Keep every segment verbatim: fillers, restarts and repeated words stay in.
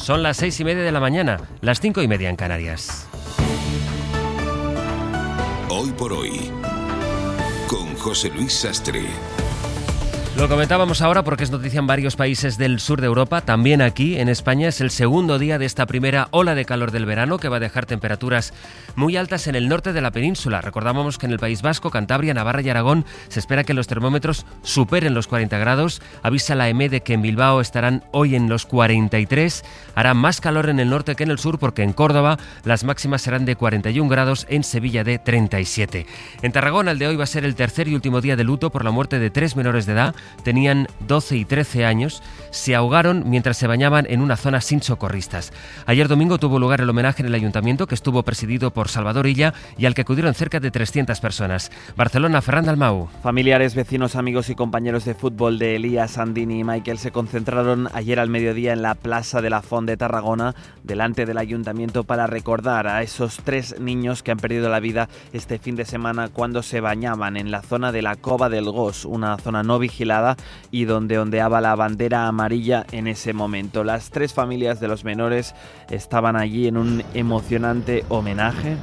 Son las seis y media de la mañana, las cinco y media en Canarias. Hoy por hoy, con José Luis Sastre. Lo comentábamos ahora porque es noticia en varios países del sur de Europa, también aquí en España. Es el segundo día de esta primera ola de calor del verano que va a dejar temperaturas muy altas en el norte de la península. Recordábamos que en el País Vasco, Cantabria, Navarra y Aragón se espera que los termómetros superen los cuarenta grados. Avisa la EMET de que en Bilbao estarán hoy en los cuarenta y tres. Hará más calor en el norte que en el sur porque en Córdoba las máximas serán de cuarenta y un grados, en Sevilla de treinta y siete. En Tarragona el de hoy va a ser el tercer y último día de luto por la muerte de tres menores de edad. Tenían doce y trece años, se ahogaron mientras se bañaban en una zona sin socorristas. Ayer domingo tuvo lugar el homenaje en el ayuntamiento, que estuvo presidido por Salvador Illa y al que acudieron cerca de trescientas personas. Barcelona, Ferran Dalmau. Familiares, vecinos, amigos y compañeros de fútbol de Elías, Andini y Michael se concentraron ayer al mediodía en la Plaza de la Font de Tarragona, delante del ayuntamiento, para recordar a esos tres niños que han perdido la vida este fin de semana cuando se bañaban en la zona de la Cova del Gos, una zona no vigilada y donde ondeaba la bandera amarilla en ese momento. Las tres familias de los menores estaban allí en un emocionante homenaje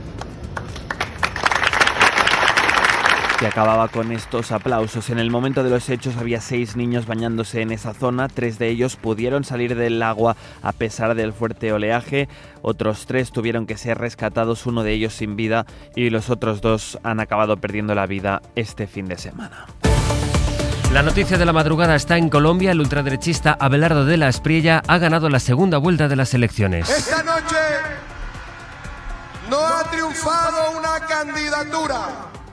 que acababa con estos aplausos. En el momento de los hechos había seis niños bañándose en esa zona. Tres de ellos pudieron salir del agua a pesar del fuerte oleaje. Otros tres tuvieron que ser rescatados, uno de ellos sin vida, y los otros dos han acabado perdiendo la vida este fin de semana. La noticia de la madrugada está en Colombia. El ultraderechista Abelardo de la Espriella ha ganado la segunda vuelta de las elecciones. Esta noche no ha triunfado una candidatura,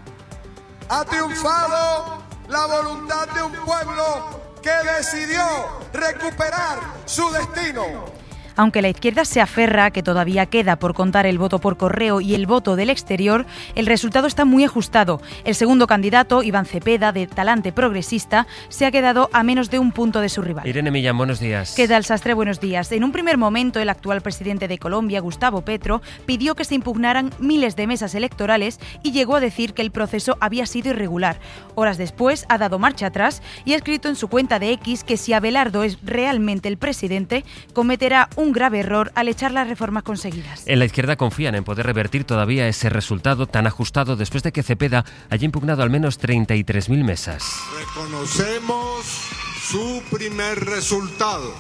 ha triunfado la voluntad de un pueblo que decidió recuperar su destino. Aunque la izquierda se aferra a que todavía queda por contar el voto por correo y el voto del exterior, el resultado está muy ajustado. El segundo candidato, Iván Cepeda, de talante progresista, se ha quedado a menos de un punto de su rival. Irene Millán, buenos días. ¿Qué tal, Sastre? Buenos días. En un primer momento, el actual presidente de Colombia, Gustavo Petro, pidió que se impugnaran miles de mesas electorales y llegó a decir que el proceso había sido irregular. Horas después, ha dado marcha atrás y ha escrito en su cuenta de X que si Abelardo es realmente el presidente, cometerá un grave error al echar las reformas conseguidas. En la izquierda confían en poder revertir todavía ese resultado tan ajustado después de que Cepeda haya impugnado al menos treinta y tres mil mesas. Reconocemos su primer resultado,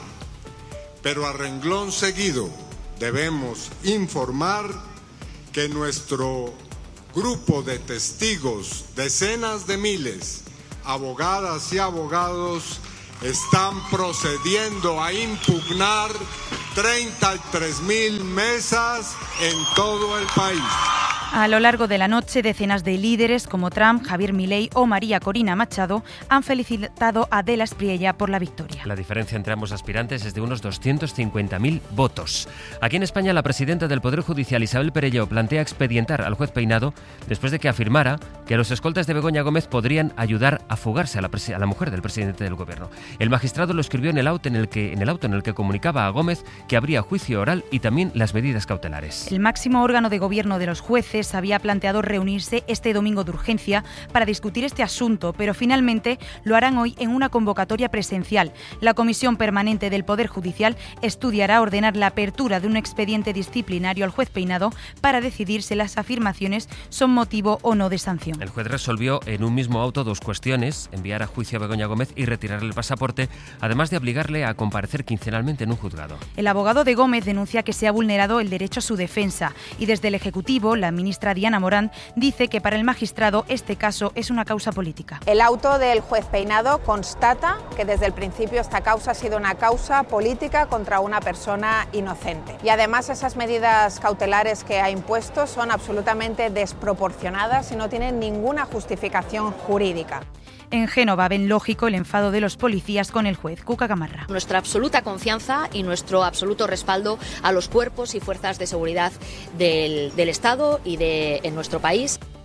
pero a renglón seguido debemos informar que nuestro grupo de testigos, decenas de miles, abogadas y abogados, están procediendo a impugnar treinta y tres mil mesas en todo el país. A lo largo de la noche, decenas de líderes como Trump, Javier Milei o María Corina Machado han felicitado a De la Espriella por la victoria. La diferencia entre ambos aspirantes es de unos doscientos cincuenta mil votos. Aquí en España, la presidenta del Poder Judicial, Isabel Perelló, plantea expedientar al juez Peinado después de que afirmara que los escoltas de Begoña Gómez podrían ayudar a fugarse a la, presi- a la mujer del presidente del gobierno. El magistrado lo escribió en el auto en el que, en el auto en el que comunicaba a Gómez que habría juicio oral y también las medidas cautelares. El máximo órgano de gobierno de los jueces había planteado reunirse este domingo de urgencia para discutir este asunto, pero finalmente lo harán hoy en una convocatoria presencial. La Comisión Permanente del Poder Judicial estudiará ordenar la apertura de un expediente disciplinario al juez Peinado para decidir si las afirmaciones son motivo o no de sanción. El juez resolvió en un mismo auto dos cuestiones: enviar a juicio a Begoña Gómez y retirarle el pasaporte, además de obligarle a comparecer quincenalmente en un juzgado. El abogado de Gómez denuncia que se ha vulnerado el derecho a su defensa y desde el Ejecutivo, la ministra Diana Morán dice que para el magistrado este caso es una causa política. El auto del juez Peinado constata que desde el principio esta causa ha sido una causa política contra una persona inocente. Y además esas medidas cautelares que ha impuesto son absolutamente desproporcionadas y no tienen ninguna justificación jurídica. En Génova ven lógico el enfado de los policías con el juez. Cuca Gamarra. Nuestra absoluta confianza y nuestro absoluto respaldo a los cuerpos y fuerzas de seguridad del, del Estado y de en nuestro país.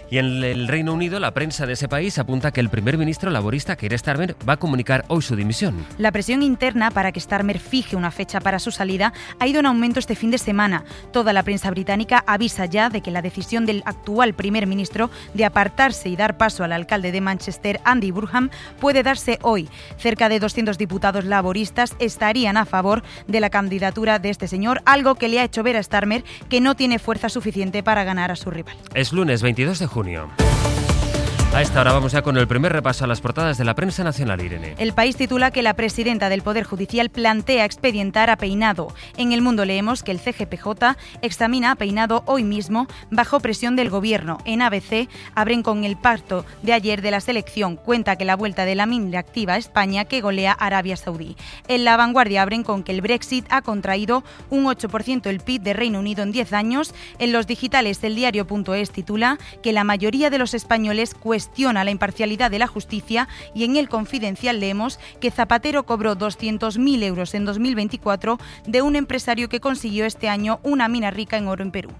Y en el Reino Unido, la prensa de ese país apunta que el primer ministro laborista, Keir Starmer, va a comunicar hoy su dimisión. La presión interna para que Starmer fije una fecha para su salida ha ido en aumento este fin de semana. Toda la prensa británica avisa ya de que la decisión del actual primer ministro de apartarse y dar paso al alcalde de Manchester, Andy Burnham, puede darse hoy. Cerca de doscientos diputados laboristas estarían a favor de la candidatura de este señor, algo que le ha hecho ver a Starmer que no tiene fuerza suficiente para ganar a su rival. Es lunes veintidós de junio. A esta hora vamos ya con el primer repaso a las portadas de la prensa nacional, Irene. El País titula que la presidenta del Poder Judicial plantea expedientar a Peinado. En El Mundo leemos que el C G P J examina a Peinado hoy mismo bajo presión del Gobierno. En A B C abren con el pacto de ayer de la selección. Cuenta que la vuelta de Lamine activa a España que golea a Arabia Saudí. En La Vanguardia abren con que el Brexit ha contraído un ocho por ciento el P I B de Reino Unido en diez años. En los digitales, el diario.es titula que la mayoría de los españoles cuestionan cuestiona la imparcialidad de la justicia y en El Confidencial leemos que Zapatero cobró doscientos mil euros en dos mil veinticuatro de un empresario que consiguió este año una mina rica en oro en Perú.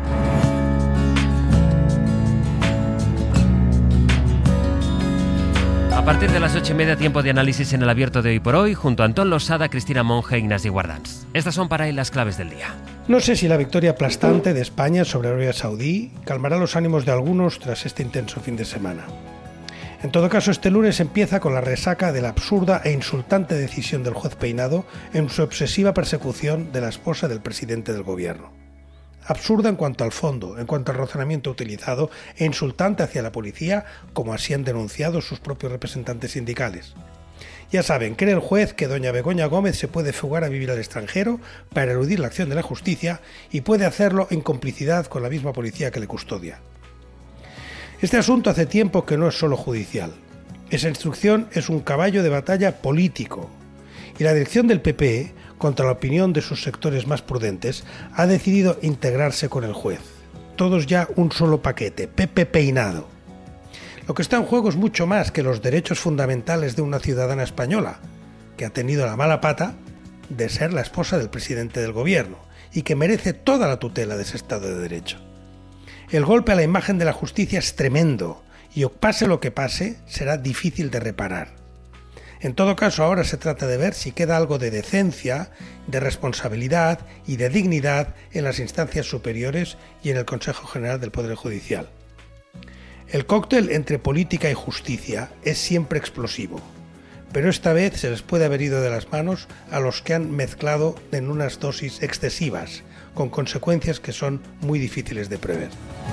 A partir de las ocho y media, tiempo de análisis en el abierto de Hoy por Hoy, junto a Antón Losada, Cristina Monge e Ignasi Guardans. Estas son para él las claves del día. No sé si la victoria aplastante de España sobre Arabia Saudí calmará los ánimos de algunos tras este intenso fin de semana. En todo caso, este lunes empieza con la resaca de la absurda e insultante decisión del juez Peinado en su obsesiva persecución de la esposa del presidente del gobierno. Absurda en cuanto al fondo, en cuanto al razonamiento utilizado, e insultante hacia la policía, como así han denunciado sus propios representantes sindicales. Ya saben, cree el juez que doña Begoña Gómez se puede fugar a vivir al extranjero para eludir la acción de la justicia y puede hacerlo en complicidad con la misma policía que le custodia. Este asunto hace tiempo que no es solo judicial. Esa instrucción es un caballo de batalla político. Y la dirección del P P E, contra la opinión de sus sectores más prudentes, ha decidido integrarse con el juez. Todos ya un solo paquete, Pepe Peinado. Lo que está en juego es mucho más que los derechos fundamentales de una ciudadana española, que ha tenido la mala pata de ser la esposa del presidente del gobierno y que merece toda la tutela de ese Estado de Derecho. El golpe a la imagen de la justicia es tremendo y, pase lo que pase, será difícil de reparar. En todo caso, ahora se trata de ver si queda algo de decencia, de responsabilidad y de dignidad en las instancias superiores y en el Consejo General del Poder Judicial. El cóctel entre política y justicia es siempre explosivo, pero esta vez se les puede haber ido de las manos a los que han mezclado en unas dosis excesivas, con consecuencias que son muy difíciles de prever.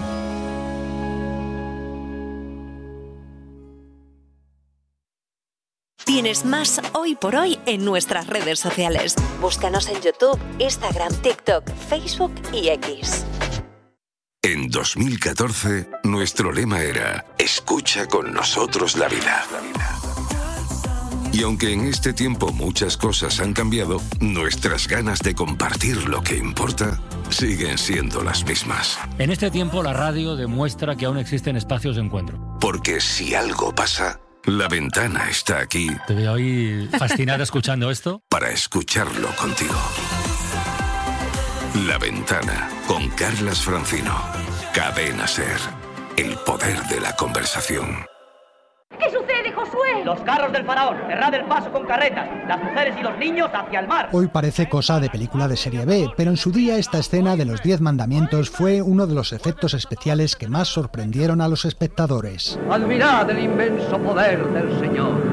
Tienes más Hoy por Hoy en nuestras redes sociales. Búscanos en YouTube, Instagram, TikTok, Facebook y X. En dos mil catorce, nuestro lema era escucha con nosotros la vida. Y aunque en este tiempo muchas cosas han cambiado, nuestras ganas de compartir lo que importa siguen siendo las mismas. En este tiempo la radio demuestra que aún existen espacios de encuentro. Porque si algo pasa, La Ventana está aquí. Te veo ahí fascinada escuchando esto. Para escucharlo contigo. La Ventana, con Carlas Francino. Cadena SER. El poder de la conversación. ¿Qué sucede, Josué? Los carros del faraón, cerrad el paso con carretas, las mujeres y los niños hacia el mar. Hoy parece cosa de película de serie B, pero en su día esta escena de los diez mandamientos fue uno de los efectos especiales que más sorprendieron a los espectadores. Admirad el inmenso poder del Señor.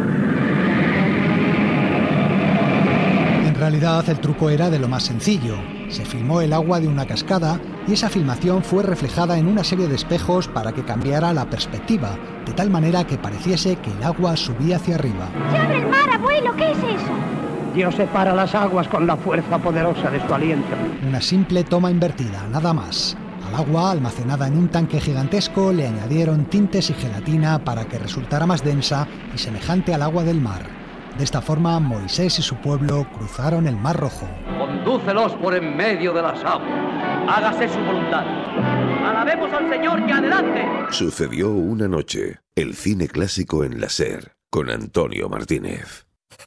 En realidad el truco era de lo más sencillo. Se filmó el agua de una cascada y esa filmación fue reflejada en una serie de espejos para que cambiara la perspectiva, de tal manera que pareciese que el agua subía hacia arriba. ¡Se abre el mar, abuelo! ¿Qué es eso? Dios separa las aguas con la fuerza poderosa de su aliento. Una simple toma invertida, nada más. Al agua, almacenada en un tanque gigantesco, le añadieron tintes y gelatina para que resultara más densa y semejante al agua del mar. De esta forma, Moisés y su pueblo cruzaron el Mar Rojo. Condúcelos por en medio de las aguas. Hágase su voluntad. Alabemos al Señor y adelante. Sucedió una noche. El cine clásico en la SER, con Antonio Martínez.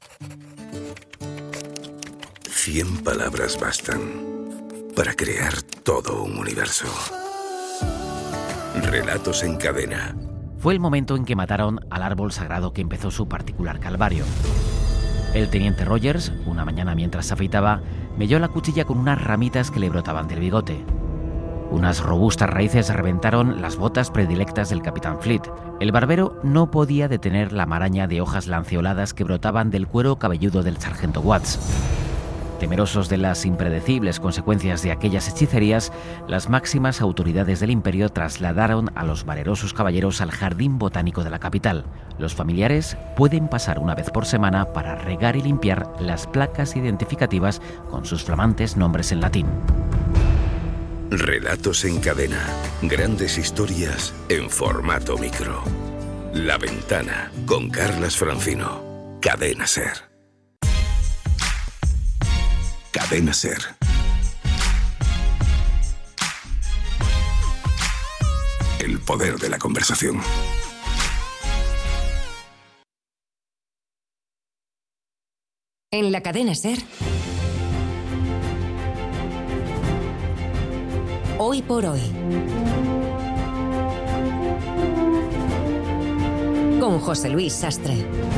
Cien palabras bastan para crear todo un universo. Relatos en cadena. Fue el momento en que mataron al árbol sagrado que empezó su particular calvario. El teniente Rogers, una mañana mientras se afeitaba, melló la cuchilla con unas ramitas que le brotaban del bigote. Unas robustas raíces reventaron las botas predilectas del capitán Fleet. El barbero no podía detener la maraña de hojas lanceoladas que brotaban del cuero cabelludo del sargento Watts. Temerosos de las impredecibles consecuencias de aquellas hechicerías, las máximas autoridades del imperio trasladaron a los valerosos caballeros al jardín botánico de la capital. Los familiares pueden pasar una vez por semana para regar y limpiar las placas identificativas con sus flamantes nombres en latín. Relatos en cadena. Grandes historias en formato micro. La Ventana, con Carlas Francino. Cadena Ser. Cadena Ser. El poder de la conversación. En la Cadena Ser. Hoy por hoy. Con José Luis Sastre.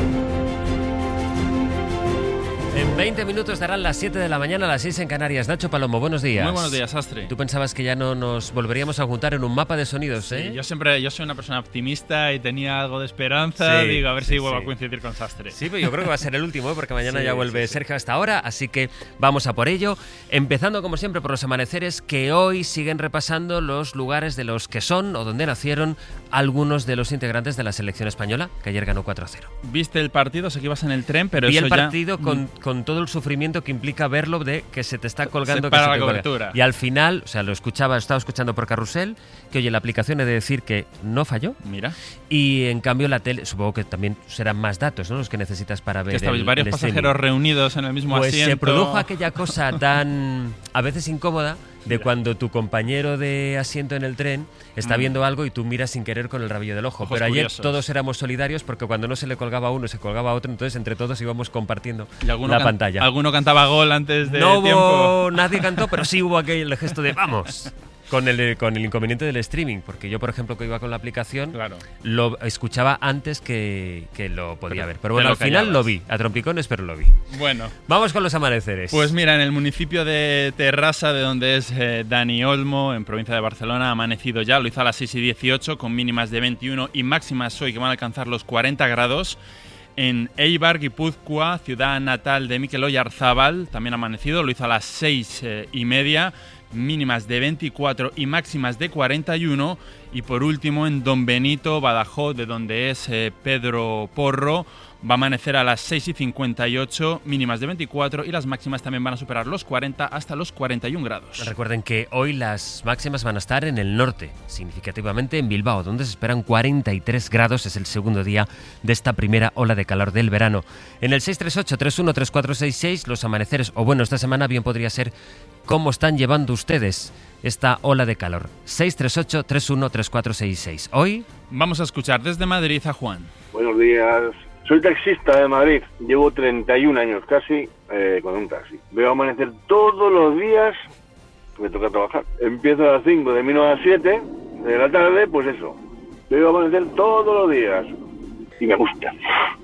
En veinte minutos darán las siete de la mañana, a las seis en Canarias. Nacho Palomo, buenos días. Muy buenos días, Sastre. Tú pensabas que ya no nos volveríamos a juntar en un mapa de sonidos, ¿eh? Sí, yo siempre yo soy una persona optimista y tenía algo de esperanza. Sí, Digo, a ver sí, si vuelvo sí. a coincidir con Sastre. Sí, pero yo creo que va a ser el último, ¿eh? Porque mañana Sí, ya vuelve sí, sí. Sergio hasta ahora, así que vamos a por ello. Empezando, como siempre, por los amaneceres que hoy siguen repasando los lugares de los que son o donde nacieron algunos de los integrantes de la selección española, que ayer ganó cuatro a cero. ¿Viste el partido? Sé que ibas en el tren, pero Vi eso el ya... partido con, con todo el sufrimiento que implica verlo, de que se te está colgando, Se que para se la te cuelga. cobertura. Y al final, o sea, lo escuchaba, estaba escuchando por Carrusel, que oye, la aplicación he de decir que no falló. Mira. Y en cambio la tele, supongo que también serán más datos, ¿no?, los que necesitas para ver. Que estabais el, varios el pasajeros streaming. reunidos en el mismo Pues asiento. se produjo aquella cosa tan, a veces incómoda, de Mira. cuando tu compañero de asiento en el tren está Mm. viendo algo y tú miras sin querer con el rabillo del ojo. Ojos Pero ayer curiosos. todos éramos solidarios, porque cuando no se le colgaba a uno, se colgaba a otro, entonces entre todos íbamos compartiendo Y alguno la can- pantalla. Alguno cantaba gol antes de No tiempo. hubo, nadie cantó, pero sí hubo aquel gesto de ¡vamos! Con el, con el inconveniente del streaming, porque yo, por ejemplo, que iba con la aplicación, Claro. lo escuchaba antes que, que lo podía Pero ver. te Pero bueno, lo al final callabas. lo vi, a trompicones, pero lo vi. Bueno. Vamos con los amaneceres. Pues mira, en el municipio de Terrassa, de donde es eh, Dani Olmo, en provincia de Barcelona, ha amanecido ya, lo hizo a las seis y dieciocho, con mínimas de veintiuno y máximas hoy que van a alcanzar los cuarenta grados. En Eibar, Guipúzcoa, ciudad natal de Mikel Oyarzábal, también ha amanecido, lo hizo a las seis eh, y media, mínimas de veinticuatro y máximas de cuarenta y uno. Y por último, en Don Benito, Badajoz, de donde es eh, Pedro Porro, va a amanecer a las seis y cincuenta y ocho, mínimas de veinticuatro, y las máximas también van a superar los cuarenta hasta los cuarenta y uno grados. Recuerden que hoy las máximas van a estar en el norte, significativamente en Bilbao, donde se esperan cuarenta y tres grados. Es el segundo día de esta primera ola de calor del verano. En el seis tres ocho, tres uno tres cuatro seis seis, los amaneceres, o bueno, esta semana bien podría ser cómo están llevando ustedes esta ola de calor. seis tres ocho, tres uno tres cuatro seis seis. Hoy vamos a escuchar desde Madrid a Juan. Buenos días. Soy taxista de Madrid, llevo treinta y un años casi eh, con un taxi. Veo amanecer todos los días, me toca trabajar. Empiezo a las cinco, de nueve a siete de la tarde, pues eso. Veo amanecer todos los días y me gusta.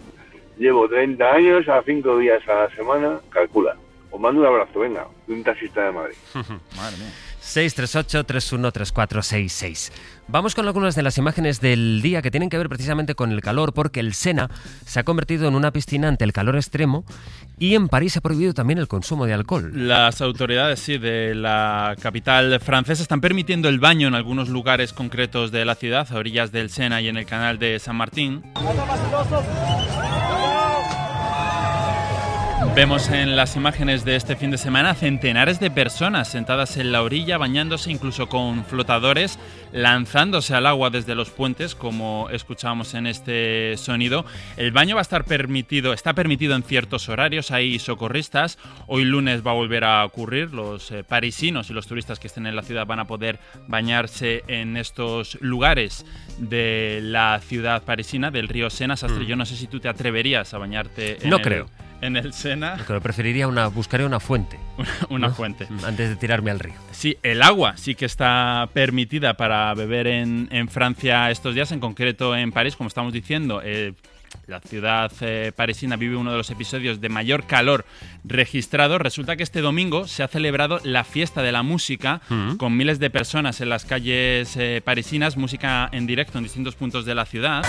Llevo treinta años, a cinco días a la semana, calcula. Os mando un abrazo, venga, de un taxista de Madrid. Madre mía. seis tres ocho, tres uno tres cuatro seis seis. Vamos con algunas de las imágenes del día que tienen que ver precisamente con el calor, porque el Sena se ha convertido en una piscina ante el calor extremo y en París se ha prohibido también el consumo de alcohol. Las autoridades, sí, de la capital francesa están permitiendo el baño en algunos lugares concretos de la ciudad, a orillas del Sena y en el canal de San Martín. Vemos en las imágenes de este fin de semana centenares de personas sentadas en la orilla, bañándose incluso con flotadores, lanzándose al agua desde los puentes, como escuchábamos en este sonido. El baño va a estar permitido, está permitido en ciertos horarios, hay socorristas. Hoy lunes va a volver a ocurrir, los eh, parisinos y los turistas que estén en la ciudad van a poder bañarse en estos lugares de la ciudad parisina, del río Sena. Sastre, Mm. yo no sé si tú te atreverías a bañarte en No el, creo. en el Sena. Pero preferiría una, buscaría una fuente. Una, una ¿no? fuente. Antes de tirarme al río. Sí, el agua sí que está permitida para beber en, en Francia estos días, en concreto en París, como estamos diciendo. Eh, La ciudad eh, parisina vive uno de los episodios de mayor calor registrado. Resulta que este domingo se ha celebrado la fiesta de la música, mm. con miles de personas en las calles eh, parisinas, música en directo en distintos puntos de la ciudad.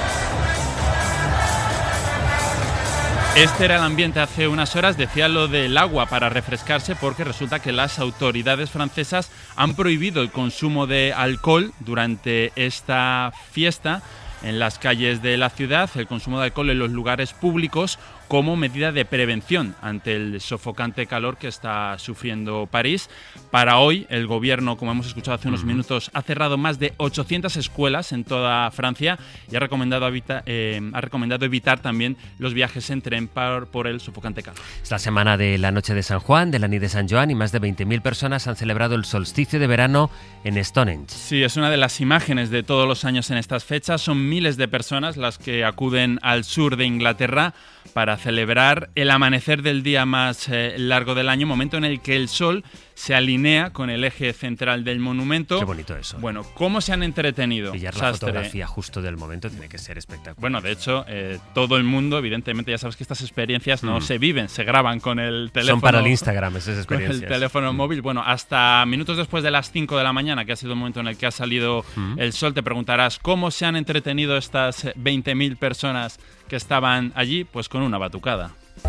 Este era el ambiente hace unas horas. Decía lo del agua para refrescarse, porque resulta que las autoridades francesas han prohibido el consumo de alcohol durante esta fiesta en las calles de la ciudad, el consumo de alcohol en los lugares públicos, como medida de prevención ante el sofocante calor que está sufriendo París. Para hoy, el gobierno, como hemos escuchado hace unos uh-huh. minutos, ha cerrado más de ochocientas escuelas en toda Francia y ha recomendado, evita, eh, ha recomendado evitar también los viajes en tren por, por el sofocante calor. Es la semana de la Noche de San Juan, de la Nit de San Joan, y más de veinte mil personas han celebrado el solsticio de verano en Stonehenge. Sí, es una de las imágenes de todos los años en estas fechas. Son miles de personas las que acuden al sur de Inglaterra para celebrar el amanecer del día más eh, largo del año, momento en el que el sol se alinea con el eje central del monumento. Qué bonito eso. Bueno, ¿cómo se han entretenido? Pillar la Sastre? fotografía justo del momento tiene que ser espectacular. Bueno, de hecho, eh, todo el mundo, evidentemente, ya sabes que estas experiencias no mm. se viven, se graban con el teléfono. Son para el Instagram esas experiencias. Con el teléfono mm. móvil. Bueno, hasta minutos después de las cinco de la mañana, que ha sido el momento en el que ha salido mm. el sol, te preguntarás cómo se han entretenido estas veinte mil personas que estaban allí, pues con una batucada.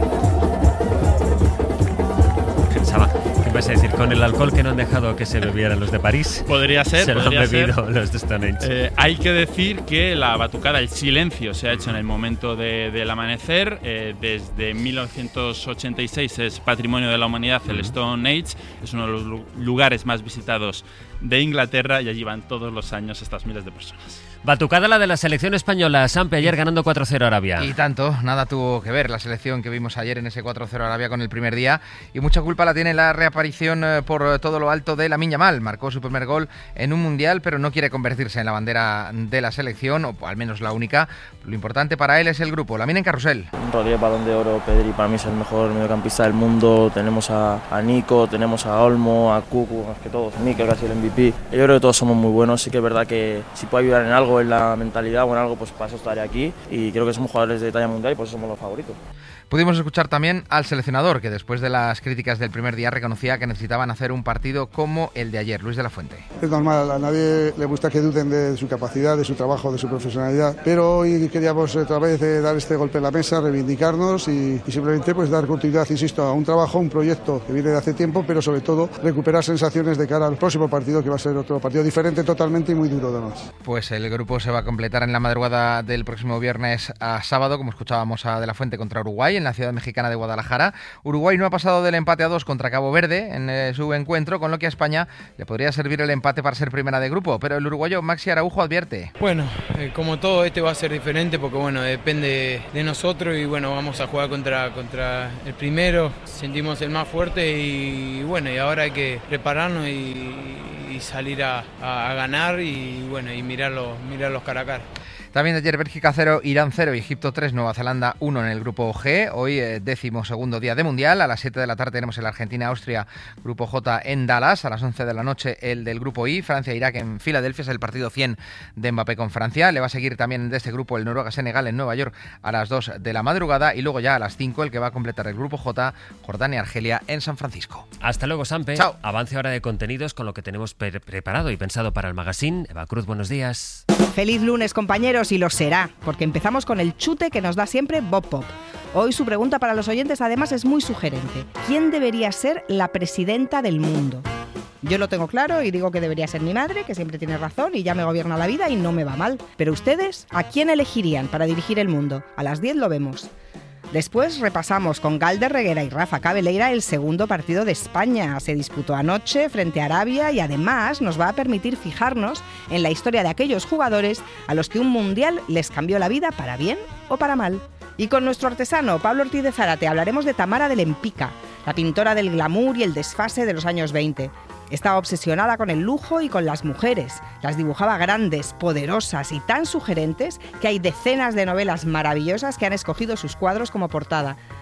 Pensaba que ibas a decir, con el alcohol que no han dejado que se bebieran los de París. Podría ser, se podría lo han bebido ser. los de Stonehenge. Eh, hay que decir que la batucada, el silencio, se ha hecho en el momento de, del amanecer. Eh, desde mil novecientos ochenta y seis es Patrimonio de la Humanidad el Stonehenge. Es uno de los lugares más visitados de Inglaterra y allí van todos los años estas miles de personas. Batucada la de la selección española, Sampe, ayer ganando cuatro cero a Arabia. Y tanto, nada tuvo que ver la selección que vimos ayer en ese cuatro cero a Arabia con el primer día, y mucha culpa la tiene la reaparición eh, por todo lo alto de Lamine Yamal. Marcó su primer gol en un mundial, pero no quiere convertirse en la bandera de la selección, o al menos la única. Lo importante para él es el grupo. Lamine en carrusel. Rodríguez, Balón de Oro, Pedri para mí es el mejor mediocampista del mundo. Tenemos a, a Nico, tenemos a Olmo, a Cucu, más que todos, Mikel casi el M V P. Yo creo que todos somos muy buenos, sí que es verdad que si puedo ayudar en algo, en la mentalidad o en algo, pues para eso estaré aquí, y creo que somos jugadores de talla mundial y por eso somos los favoritos. Pudimos escuchar también al seleccionador, que después de las críticas del primer día reconocía que necesitaban hacer un partido como el de ayer. Luis de la Fuente. Es normal, a nadie le gusta que duden de su capacidad, de su trabajo, de su profesionalidad, pero hoy queríamos otra vez dar este golpe en la mesa, reivindicarnos y, y simplemente pues dar continuidad, insisto, a un trabajo, un proyecto que viene de hace tiempo, pero sobre todo recuperar sensaciones de cara al próximo partido, que va a ser otro partido diferente totalmente y muy duro además. Pues el grupo se va a completar en la madrugada del próximo viernes a sábado, como escuchábamos a De la Fuente, contra Uruguay en la ciudad mexicana de Guadalajara. Uruguay no ha pasado del empate a dos contra Cabo Verde en eh, su encuentro, con lo que a España le podría servir el empate para ser primera de grupo, pero el uruguayo Maxi Araujo advierte. Bueno, eh, como todo, este va a ser diferente porque bueno, depende de nosotros y bueno, vamos a jugar contra, contra el primero, sentimos el más fuerte y bueno, y ahora hay que prepararnos y, y salir a, a, a ganar y bueno, y mirarlos, mirarlos cara a cara. También de ayer Bélgica cero, Irán cero, Egipto tres, Nueva Zelanda uno en el grupo G. Hoy eh, décimo segundo día de Mundial. A las siete de la tarde tenemos el Argentina-Austria, grupo J en Dallas. A las once de la noche el del grupo I, Francia-Irak en Filadelfia. Es el partido cien de Mbappé con Francia. Le va a seguir también de este grupo el Noruega-Senegal en Nueva York a las dos de la madrugada. Y luego ya a las cinco el que va a completar el grupo J, Jordania-Argelia en San Francisco. Hasta luego, Sampe. Chao. Avance ahora de contenidos con lo que tenemos pre- preparado y pensado para el magazine. Eva Cruz, buenos días. Feliz lunes, compañeros, y lo será, porque empezamos con el chute que nos da siempre Bob Pop. Hoy su pregunta para los oyentes además es muy sugerente. ¿Quién debería ser la presidenta del mundo? Yo lo tengo claro y digo que debería ser mi madre, que siempre tiene razón y ya me gobierna la vida y no me va mal. Pero ustedes, ¿a quién elegirían para dirigir el mundo? A las diez lo vemos. Después repasamos con Galder Reguera y Rafa Cabeleira el segundo partido de España. Se disputó anoche frente a Arabia y además nos va a permitir fijarnos en la historia de aquellos jugadores a los que un mundial les cambió la vida para bien o para mal. Y con nuestro artesano Pablo Ortiz de Zárate hablaremos de Tamara de Lempicka, la pintora del glamour y el desfase de los años veinte. Estaba obsesionada con el lujo y con las mujeres. Las dibujaba grandes, poderosas y tan sugerentes que hay decenas de novelas maravillosas que han escogido sus cuadros como portada.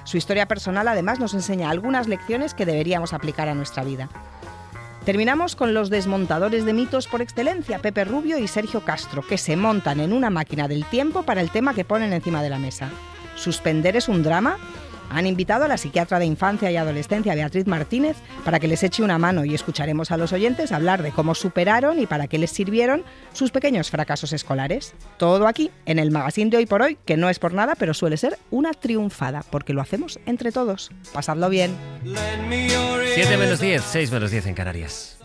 Su historia personal además nos enseña algunas lecciones que deberíamos aplicar a nuestra vida. Terminamos con los desmontadores de mitos por excelencia, Pepe Rubio y Sergio Castro, que se montan en una máquina del tiempo para el tema que ponen encima de la mesa. ¿Suspender es un drama? Han invitado a la psiquiatra de infancia y adolescencia, Beatriz Martínez, para que les eche una mano y escucharemos a los oyentes hablar de cómo superaron y para qué les sirvieron sus pequeños fracasos escolares. Todo aquí, en el magazine de Hoy por Hoy, que no es por nada, pero suele ser una triunfada, porque lo hacemos entre todos. Pasadlo bien. siete menos diez, seis menos diez en Canarias.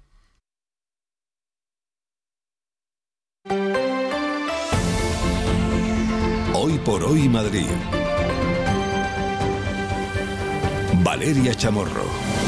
Hoy por Hoy Madrid. Valeria Chamorro.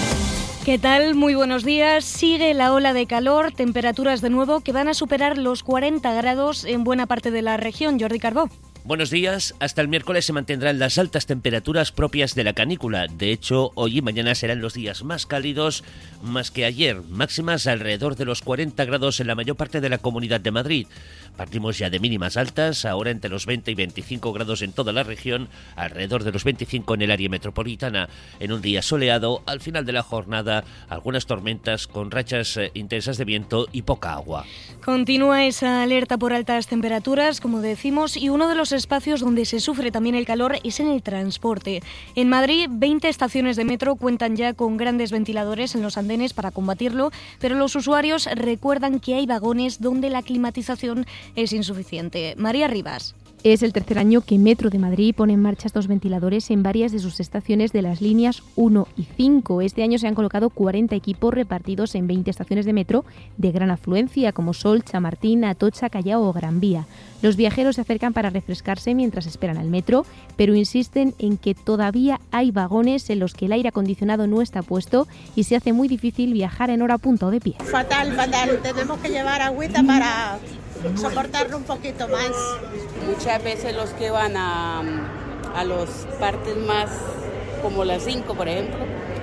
¿Qué tal? Muy buenos días. Sigue la ola de calor, temperaturas de nuevo que van a superar los cuarenta grados en buena parte de la región. Jordi Carbó. Buenos días. Hasta el miércoles se mantendrán las altas temperaturas propias de la canícula. De hecho, hoy y mañana serán los días más cálidos más que ayer. Máximas alrededor de los cuarenta grados en la mayor parte de la Comunidad de Madrid. Partimos ya de mínimas altas, ahora entre los veinte y veinticinco grados en toda la región, alrededor de los veinticinco en el área metropolitana. En un día soleado, al final de la jornada, algunas tormentas con rachas eh, intensas de viento y poca agua. Continúa esa alerta por altas temperaturas, como decimos, y uno de los espacios donde se sufre también el calor es en el transporte. En Madrid, veinte estaciones de metro cuentan ya con grandes ventiladores en los andenes para combatirlo, pero los usuarios recuerdan que hay vagones donde la climatización es insuficiente. María Rivas. Es el tercer año que Metro de Madrid pone en marcha estos ventiladores en varias de sus estaciones de las líneas uno y cinco. Este año se han colocado cuarenta equipos repartidos en veinte estaciones de metro de gran afluencia, como Sol, Chamartín, Atocha, Callao o Gran Vía. Los viajeros se acercan para refrescarse mientras esperan al metro, pero insisten en que todavía hay vagones en los que el aire acondicionado no está puesto y se hace muy difícil viajar en hora punta o de pie. Fatal, fatal. Tenemos que llevar agüita para soportarlo un poquito más. Muchas veces los que van a, a las partes más, como las cinco por ejemplo,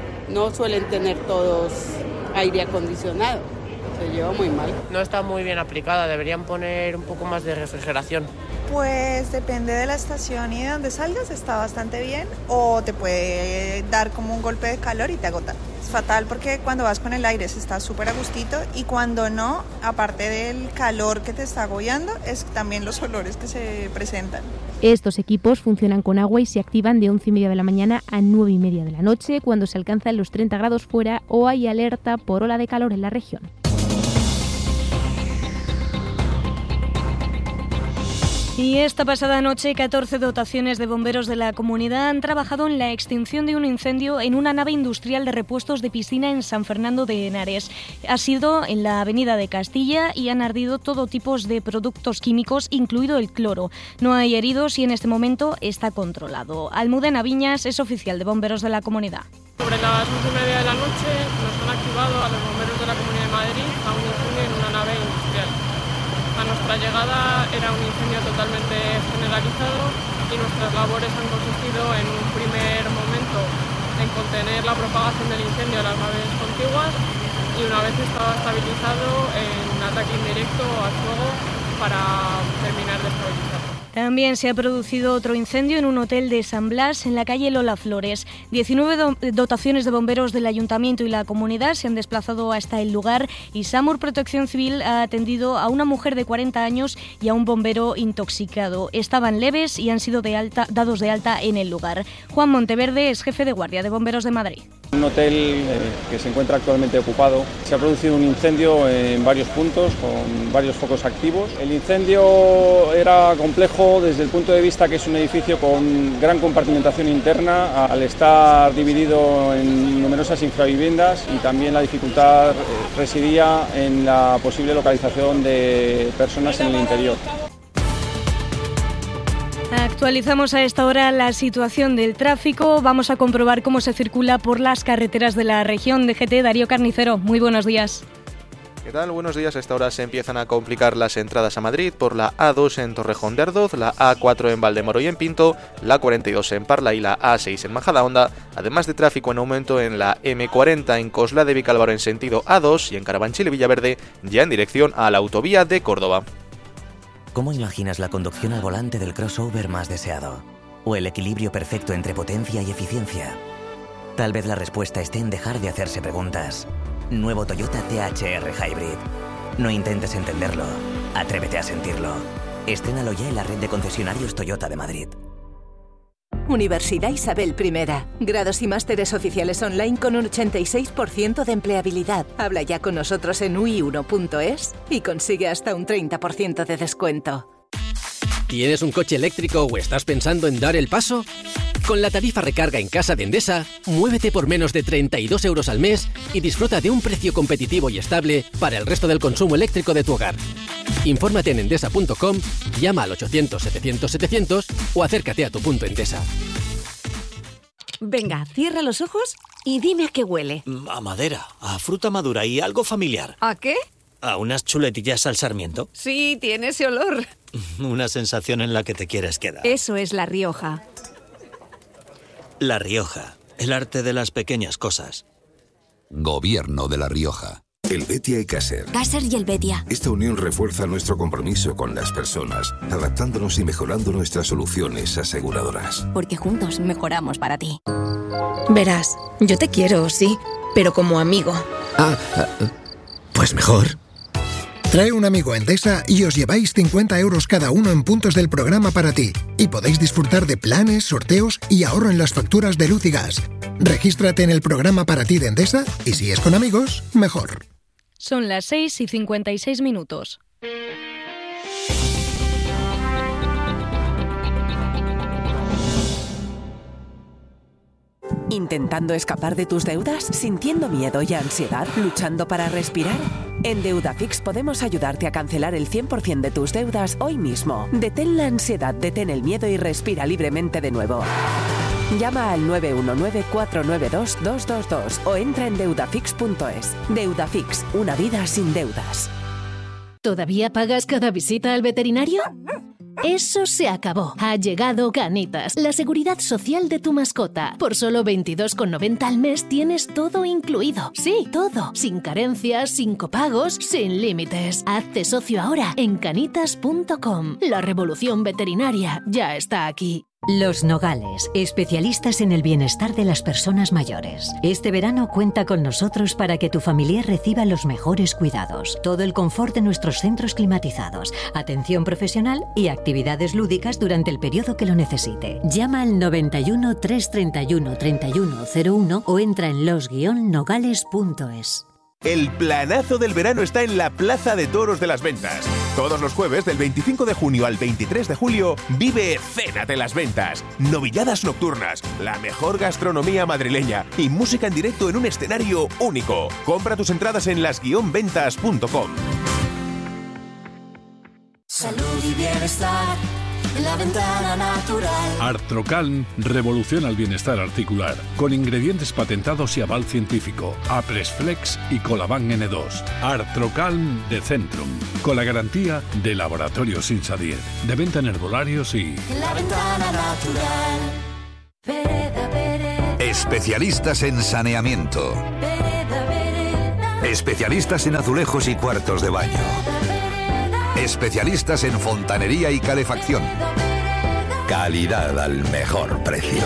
no suelen tener todos aire acondicionado. Se lleva muy mal. No está muy bien aplicada, deberían poner un poco más de refrigeración. Pues depende de la estación y de donde salgas, está bastante bien, o te puede dar como un golpe de calor y te agota. Es fatal porque cuando vas con el aire se está súper a gustito y cuando no, aparte del calor que te está agobiando, es también los olores que se presentan. Estos equipos funcionan con agua y se activan de once y media de la mañana a nueve y media de la noche, cuando se alcanzan los treinta grados fuera o hay alerta por ola de calor en la región. Y esta pasada noche, catorce dotaciones de bomberos de la comunidad han trabajado en la extinción de un incendio en una nave industrial de repuestos de piscina en San Fernando de Henares. Ha sido en la avenida de Castilla y han ardido todo tipo de productos químicos, incluido el cloro. No hay heridos y en este momento está controlado. Almudena Viñas es oficial de bomberos de la comunidad. Sobre las once y media de la noche nos han activado a los bomberos de la Comunidad de Madrid a un incendio en una nave industrial. A nuestra llegada era un incendio totalmente generalizado y nuestras labores han consistido en un primer momento en contener la propagación del incendio a las naves contiguas y una vez estaba estabilizado en ataque indirecto al fuego para terminar de estabilizarlo. También se ha producido otro incendio en un hotel de San Blas, en la calle Lola Flores. diecinueve do- dotaciones de bomberos del ayuntamiento y la comunidad se han desplazado hasta el lugar y SAMUR Protección Civil ha atendido a una mujer de cuarenta años y a un bombero intoxicado. Estaban leves y han sido de alta, dados de alta en el lugar. Juan Monteverde es jefe de guardia de bomberos de Madrid. Un hotel eh, que se encuentra actualmente ocupado. Se ha producido un incendio en varios puntos con varios focos activos. El incendio era complejo desde el punto de vista que es un edificio con gran compartimentación interna, al estar dividido en numerosas infraviviendas, y también la dificultad eh, residía en la posible localización de personas en el interior. Actualizamos a esta hora la situación del tráfico. Vamos a comprobar cómo se circula por las carreteras de la región. D G T, Darío Carnicero, muy buenos días. ¿Qué tal? Buenos días. A esta hora se empiezan a complicar las entradas a Madrid por la A dos en Torrejón de Ardoz, la A cuatro en Valdemoro y en Pinto, la cuarenta y dos en Parla y la A seis en Majadahonda, además de tráfico en aumento en la M cuarenta en Coslada de Vicálvaro en sentido A dos y en Carabanchel y Villaverde ya en dirección a la autovía de Córdoba. ¿Cómo imaginas la conducción al volante del crossover más deseado? ¿O el equilibrio perfecto entre potencia y eficiencia? Tal vez la respuesta esté en dejar de hacerse preguntas. Nuevo Toyota T H R Hybrid. No intentes entenderlo, atrévete a sentirlo. Estrénalo ya en la red de concesionarios Toyota de Madrid. Universidad Isabel I. Grados y másteres oficiales online con un ochenta y seis por ciento de empleabilidad. Habla ya con nosotros en u i uno punto es y consigue hasta un treinta por ciento de descuento. ¿Tienes un coche eléctrico o estás pensando en dar el paso? Con la tarifa recarga en casa de Endesa, muévete por menos de treinta y dos euros al mes y disfruta de un precio competitivo y estable para el resto del consumo eléctrico de tu hogar. Infórmate en endesa punto com, llama al ochocientos setecientos setecientos o acércate a tu punto Endesa. Venga, cierra los ojos y dime a qué huele. A madera, a fruta madura y algo familiar. ¿A qué? A unas chuletillas al sarmiento. Sí, tiene ese olor. Una sensación en la que te quieres quedar. Eso es La Rioja. La Rioja, el arte de las pequeñas cosas. Gobierno de La Rioja. El Betia y Caser. Caser y el Betia. Esta unión refuerza nuestro compromiso con las personas, adaptándonos y mejorando nuestras soluciones aseguradoras. Porque juntos mejoramos para ti. Verás, yo te quiero, sí, pero como amigo. Ah, pues mejor. Trae un amigo a Endesa y os lleváis cincuenta euros cada uno en puntos del programa para ti. Y podéis disfrutar de planes, sorteos y ahorro en las facturas de luz y gas. Regístrate en el programa para ti de Endesa y si es con amigos, mejor. Son las seis y cincuenta y seis minutos. ¿Intentando escapar de tus deudas? ¿Sintiendo miedo y ansiedad? ¿Luchando para respirar? En Deudafix podemos ayudarte a cancelar el cien por ciento de tus deudas hoy mismo. Detén la ansiedad, detén el miedo y respira libremente de nuevo. Llama al nueve uno nueve, cuatro nueve dos, dos dos dos o entra en deudafix punto es. Deudafix, una vida sin deudas. ¿Todavía pagas cada visita al veterinario? Eso se acabó. Ha llegado Canitas, la seguridad social de tu mascota. Por solo veintidós con noventa al mes tienes todo incluido. Sí, todo. Sin carencias, sin copagos, sin límites. Hazte socio ahora en canitas punto com. La revolución veterinaria ya está aquí. Los Nogales, especialistas en el bienestar de las personas mayores. Este verano cuenta con nosotros para que tu familiar reciba los mejores cuidados. Todo el confort de nuestros centros climatizados, atención profesional y actividades lúdicas durante el periodo que lo necesite. Llama al noventa y uno, trescientos treinta y uno, treinta y uno cero uno o entra en los guion nogales punto es. El planazo del verano está en la Plaza de Toros de las Ventas. Todos los jueves del veinticinco de junio al veintitrés de julio vive Cena de las Ventas. Novilladas nocturnas, la mejor gastronomía madrileña y música en directo en un escenario único. Compra tus entradas en las guion ventas punto com. Salud y bienestar en la ventana natural. Artrocalm revoluciona el bienestar articular con ingredientes patentados y aval científico. Apresflex y Colaban ene dos. Artrocalm de Centrum, con la garantía de Laboratorios Insadier, de venta en herbolarios y... En la ventana natural. Vereda, vereda. Especialistas en saneamiento. Vereda, vereda. Especialistas en azulejos y cuartos de baño. Especialistas en fontanería y calefacción. Calidad al mejor precio.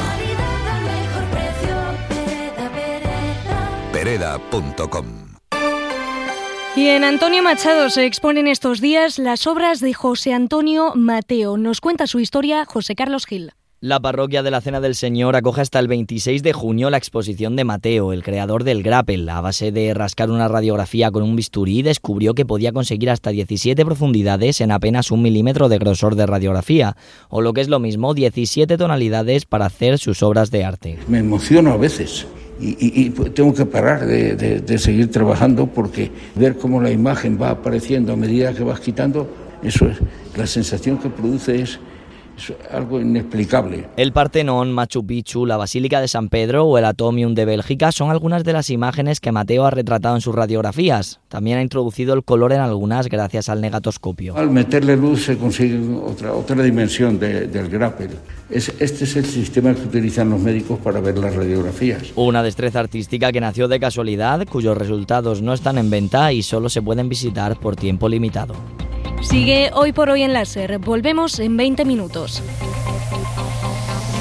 Pereda punto com. Y en Antonio Machado se exponen estos días las obras de José Antonio Mateo. Nos cuenta su historia José Carlos Gil. La parroquia de la Cena del Señor acoge hasta el veintiséis de junio la exposición de Mateo, el creador del grapple. A base de rascar una radiografía con un bisturí, descubrió que podía conseguir hasta diecisiete profundidades en apenas un milímetro de grosor de radiografía, o lo que es lo mismo, diecisiete tonalidades para hacer sus obras de arte. Me emociono a veces y, y, y tengo que parar de, de, de seguir trabajando porque ver cómo la imagen va apareciendo a medida que vas quitando, eso es, la sensación que produce es... es algo inexplicable. El Partenón, Machu Picchu, la Basílica de San Pedro o el Atomium de Bélgica son algunas de las imágenes que Mateo ha retratado en sus radiografías. También ha introducido el color en algunas gracias al negatoscopio. Al meterle luz se consigue otra, otra dimensión de, del grapple. Es, este es el sistema que utilizan los médicos para ver las radiografías. Una destreza artística que nació de casualidad, cuyos resultados no están en venta y solo se pueden visitar por tiempo limitado. Sigue Hoy por Hoy en la SER. Volvemos en veinte minutos.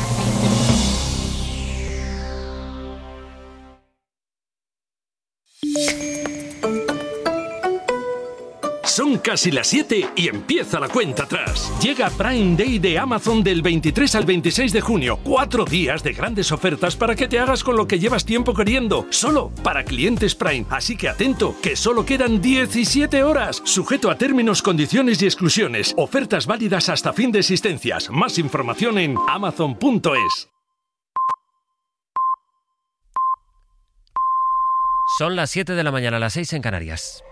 Son casi las siete y empieza la cuenta atrás. Llega Prime Day de Amazon del veintitrés al veintiséis de junio. Cuatro días de grandes ofertas para que te hagas con lo que llevas tiempo queriendo. Solo para clientes Prime. Así que atento, que solo quedan diecisiete horas. Sujeto a términos, condiciones y exclusiones. Ofertas válidas hasta fin de existencias. Más información en amazon punto es. Son las siete de la mañana, las seis en Canarias.